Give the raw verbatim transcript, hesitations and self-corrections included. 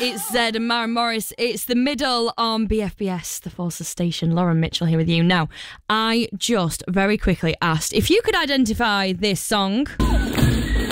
It's Zed and Maren Morris. It's the middle on B F B S, the Forces Station. Lauren Mitchell here with you. Now, I just very quickly asked if you could identify this song.